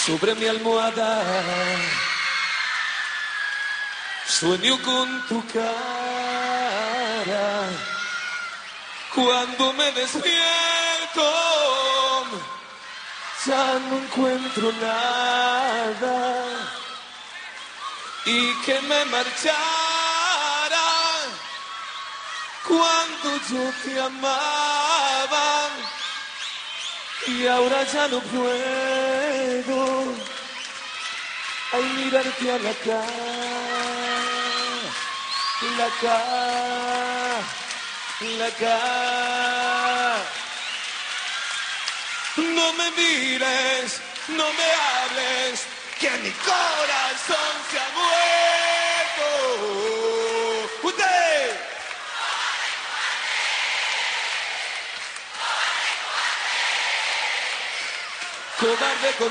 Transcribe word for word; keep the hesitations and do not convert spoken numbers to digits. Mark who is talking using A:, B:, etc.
A: sobre mi almohada. Sueño con tu cara. Cuando me despierto, ya no encuentro nada. Y que me marchara cuando yo te amaba. Y ahora ya no puedo al mirarte a la cara, la cara, la cara. No me mires, no me hables, que mi corazón se ha muerto. ¡Usted! Cobarde, cobarde.